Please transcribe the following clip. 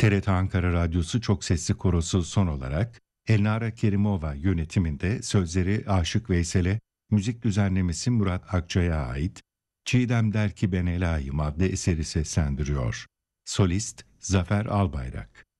TRT Ankara Radyosu Çok Sesli Korosu son olarak Elnara Kerimova yönetiminde sözleri Aşık Veysel'e, müzik düzenlemesi Murat Akçay'a ait Çiğdem Der Ki Ben Elayım adlı eseri seslendiriyor. Solist Zafer Albayrak.